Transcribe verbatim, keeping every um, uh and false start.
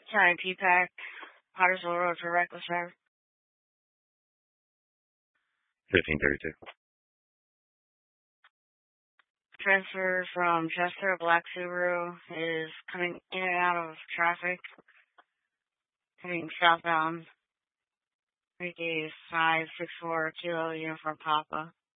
County P-PAC, Pottersville Road for reckless driver. fifteen thirty-two. Transfer from Chester, a black Subaru, is coming in and out of traffic, heading southbound. Three five six four Kilo Uniform Papa.